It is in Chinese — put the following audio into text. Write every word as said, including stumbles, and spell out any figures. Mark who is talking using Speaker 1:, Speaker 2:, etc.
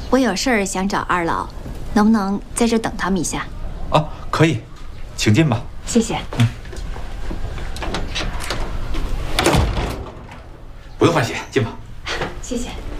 Speaker 1: 我有事儿想找二老，能不能在这等他们一下？
Speaker 2: 啊，可以，请进吧。
Speaker 1: 谢谢。
Speaker 2: 嗯，不用换鞋，进吧。
Speaker 1: 谢谢。